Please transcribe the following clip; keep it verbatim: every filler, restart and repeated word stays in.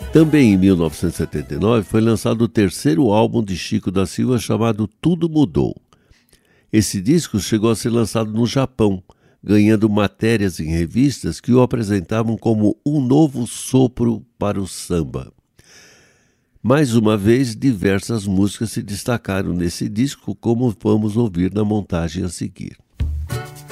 Também em mil novecentos e setenta e nove foi lançado o terceiro álbum de Chico da Silva chamado Tudo Mudou. Esse disco chegou a ser lançado no Japão, ganhando matérias em revistas que o apresentavam como um novo sopro para o samba. Mais uma vez, diversas músicas se destacaram nesse disco, como vamos ouvir na montagem a seguir.